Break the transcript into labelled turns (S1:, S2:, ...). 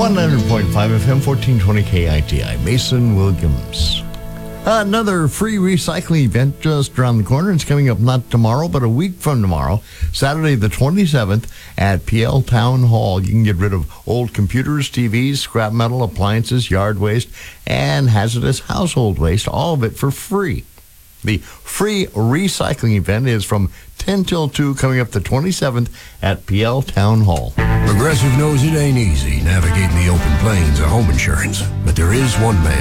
S1: 100.5 FM, 1420 KITI. Mason Williams. Another free recycling event just around the corner. It's coming up not tomorrow, but a week from tomorrow, Saturday the 27th at PL Town Hall. You can get rid of old computers, TVs, scrap metal, appliances, yard waste, and hazardous household waste, all of it for free. The free recycling event is from 10 till 2, coming up the 27th at PL Town Hall.
S2: Progressive knows it ain't easy navigating the open plains of home insurance, but there is one man